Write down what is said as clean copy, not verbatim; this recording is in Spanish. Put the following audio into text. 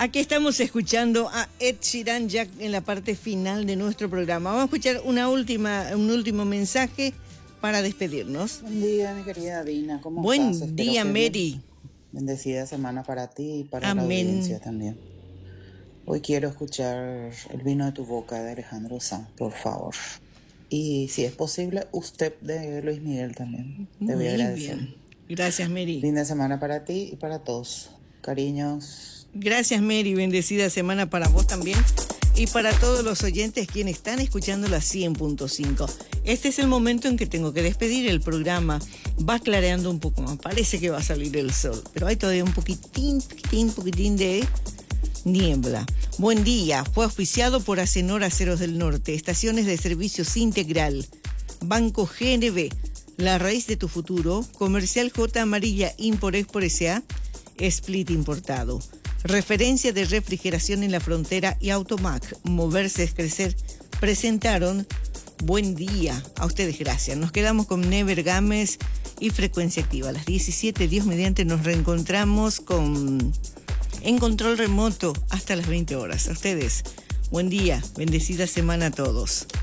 Aquí estamos escuchando a Ed Sheeran ya en la parte final de nuestro programa. Vamos a escuchar un último mensaje para despedirnos. Buen día, mi querida Dina. ¿Cómo Buen estás? día, Mary. Bendecida semana para ti y para Amén. la audiencia también. Hoy quiero escuchar El vino de tu boca de Alejandro Sanz, por favor. Y si es posible, Usted de Luis Miguel también. Te voy a agradecer. Bien. Gracias, Mary. Linda semana para ti y para todos. Cariños. Gracias, Mary. Bendecida semana para vos también. Y para todos los oyentes quienes están escuchando la 100.5. Este es el momento en que tengo que despedir el programa. Va clareando un poco más. Parece que va a salir el sol. Pero hay todavía un poquitín de niebla. Buen día. Fue auspiciado por Acenor Aceros del Norte. Estaciones de servicios integral. Banco GNB. La raíz de tu futuro. Comercial J Amarilla Import-Export S.A. Split importado. Referencia de refrigeración en la frontera y Automac. Moverse es crecer. Presentaron Buen día. A ustedes gracias. Nos quedamos con Never Gámez y Frecuencia Activa. A las 17, Dios mediante, nos reencontramos en control remoto hasta las 20 horas. A ustedes, buen día. Bendecida semana a todos.